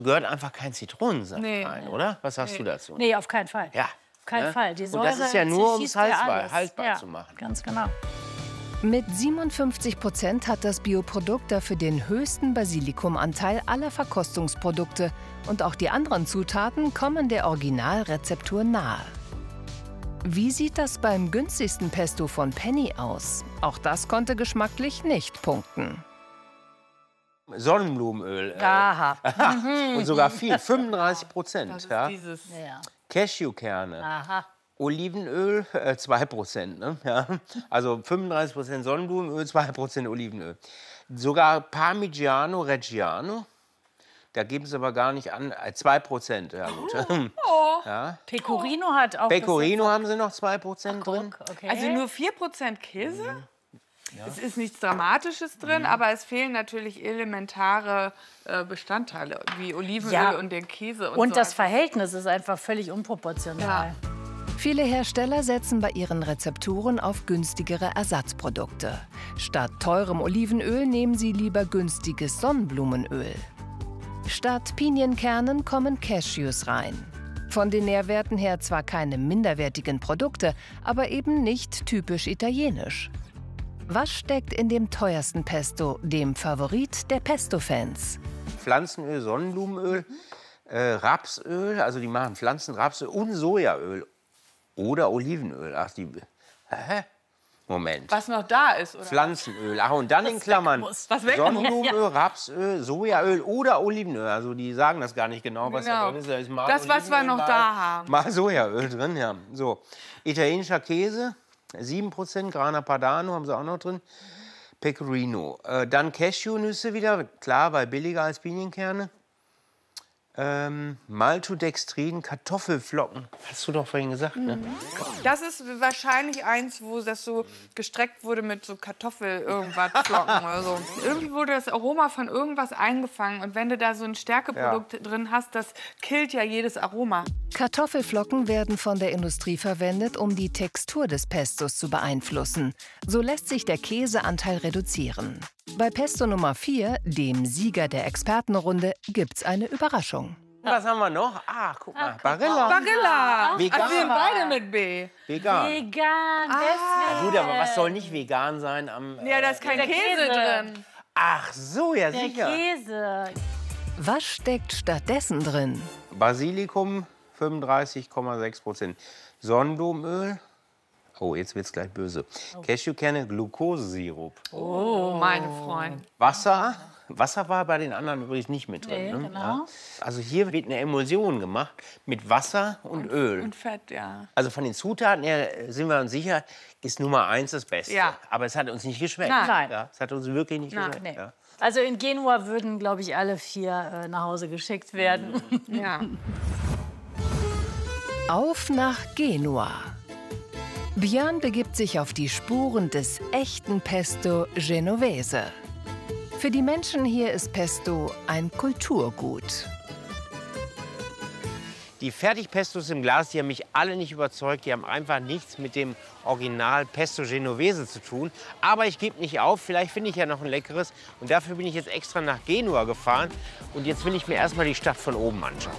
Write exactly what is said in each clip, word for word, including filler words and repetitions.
Gehört einfach kein Zitronensaft Nee. rein, oder? Was sagst Nee. du dazu? Nee, auf keinen Fall. Ja. Auf keinen Ne? Fall. Die Säure Und das ist ja nur, um es zerschießt ja haltbar, alles. haltbar ja, zu machen. Ganz genau. Mit siebenundfünfzig Prozent hat das Bioprodukt dafür den höchsten Basilikumanteil aller Verkostungsprodukte. Und auch die anderen Zutaten kommen der Originalrezeptur nahe. Wie sieht das beim günstigsten Pesto von Penny aus? Auch das konnte geschmacklich nicht punkten. Sonnenblumenöl. Äh, Aha. und sogar viel, fünfunddreißig Prozent. Das ist Ja. dieses. Ja. Cashewkerne. Aha. Olivenöl, äh, zwei Prozent. Ne? Ja. Also fünfunddreißig Prozent Sonnenblumenöl, zwei Prozent Olivenöl. Sogar Parmigiano Reggiano. Da geben sie aber gar nicht an. Äh, zwei Prozent. Ja, gut. Oh. Ja. Pecorino hat auch... Pecorino haben sie noch zwei Prozent drin. Okay. Also nur vier Prozent Käse? Es ist nichts Dramatisches drin, aber es fehlen natürlich elementare äh, Bestandteile, wie Olivenöl Ja. und den Käse. Und, Und so. das Verhältnis ist einfach völlig unproportional. Ja. Viele Hersteller setzen bei ihren Rezepturen auf günstigere Ersatzprodukte. Statt teurem Olivenöl nehmen sie lieber günstiges Sonnenblumenöl. Statt Pinienkernen kommen Cashews rein. Von den Nährwerten her zwar keine minderwertigen Produkte, aber eben nicht typisch italienisch. Was steckt in dem teuersten Pesto, dem Favorit der Pesto-Fans? Pflanzenöl, Sonnenblumenöl, äh, Rapsöl, also die machen Pflanzenrapsöl und Sojaöl oder Olivenöl. Ach, die. Hä? Moment. Was noch da ist, oder? Pflanzenöl. Ach, und dann in Klammern muss. Was weg Sonnenblumenöl, Rapsöl, Sojaöl oder Olivenöl. Also die sagen das gar nicht genau, was Genau. da drin ist. Da ist mal Das, was wir Olivenöl, noch mal, da haben. Mal Sojaöl drin, ja. So. Italienischer Käse, sieben Prozent. Grana Padano haben sie auch noch drin. Pecorino. Äh, dann Cashewnüsse wieder, klar, weil billiger als Pinienkerne. Ähm, Maltodextrin, Kartoffelflocken. Hast du doch vorhin gesagt, ne? Das ist wahrscheinlich eins, wo das so gestreckt wurde mit so Kartoffel irgendwas Flocken oder so. Irgendwie wurde das Aroma von irgendwas eingefangen und wenn du da so ein Stärkeprodukt Ja. drin hast, das killt ja jedes Aroma. Kartoffelflocken werden von der Industrie verwendet, um die Textur des Pestos zu beeinflussen. So lässt sich der Käseanteil reduzieren. Bei Pesto Nummer vier, dem Sieger der Expertenrunde, gibt's eine Überraschung. Was haben wir noch? Ah, guck mal, Barilla. Barilla! Vegan. Ach, wir sind beide mit B. Vegan. Vegan, Na deswegen. gut, aber was soll nicht vegan sein am... Äh, Ja, da ist kein Der Käse, Käse. drin. Ach so, ja Der sicher. Käse. Was steckt stattdessen drin? Basilikum, fünfunddreißig Komma sechs Prozent. Sonnenblumenöl. Oh, jetzt wird's gleich böse. Cashewkerne, Glukosesirup. Oh, meine Freund. Wasser. Wasser war bei den anderen übrigens nicht mit drin. Nee, ne? genau. Ja. Also hier wird eine Emulsion gemacht mit Wasser und Öl. Und Fett, ja. Also von den Zutaten her sind wir uns sicher, ist Nummer eins das Beste. Ja. Aber es hat uns nicht geschmeckt. Nein. Ja, es hat uns wirklich nicht Nein, geschmeckt. nee. Ja. Also in Genua würden, glaube ich, alle vier äh, nach Hause geschickt werden. Ja. Auf nach Genua. Björn begibt sich auf die Spuren des echten Pesto Genovese. Für die Menschen hier ist Pesto ein Kulturgut. Die Fertigpestos im Glas, die haben mich alle nicht überzeugt. Die haben einfach nichts mit dem Original Pesto Genovese zu tun. Aber ich gebe nicht auf, vielleicht finde ich ja noch ein leckeres. Und dafür bin ich jetzt extra nach Genua gefahren. Und jetzt will ich mir erstmal die Stadt von oben anschauen.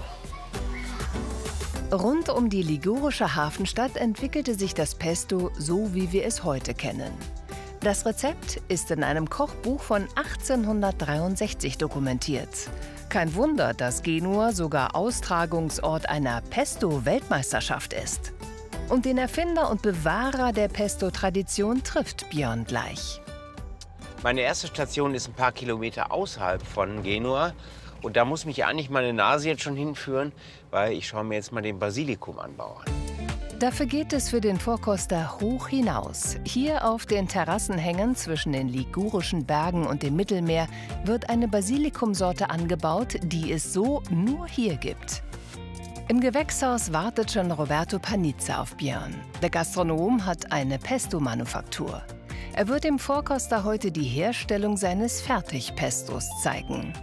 Rund um die ligurische Hafenstadt entwickelte sich das Pesto so, wie wir es heute kennen. Das Rezept ist in einem Kochbuch von achtzehnhundertdreiundsechzig dokumentiert. Kein Wunder, dass Genua sogar Austragungsort einer Pesto-Weltmeisterschaft ist. Und den Erfinder und Bewahrer der Pesto-Tradition trifft Björn gleich. Meine erste Station ist ein paar Kilometer außerhalb von Genua. Und da muss mich eigentlich meine Nase jetzt schon hinführen, weil ich schaue mir jetzt mal den Basilikumanbau an. Dafür geht es für den Vorkoster hoch hinaus. Hier auf den Terrassenhängen zwischen den ligurischen Bergen und dem Mittelmeer wird eine Basilikumsorte angebaut, die es so nur hier gibt. Im Gewächshaus wartet schon Roberto Panizza auf Björn. Der Gastronom hat eine Pesto-Manufaktur. Er wird dem Vorkoster heute die Herstellung seines Fertigpestos zeigen.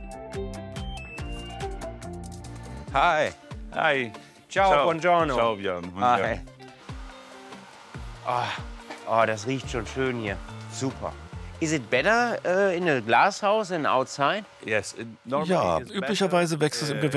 Hi. Hi. Ciao, Ciao. buongiorno. Ciao, Björn. Hi. Oh, oh, das riecht schon schön hier. Super. Is it better uh, in a glass house than outside? Yes, it normally Ja, is better, üblicherweise wächst es im äh, Gewächshaus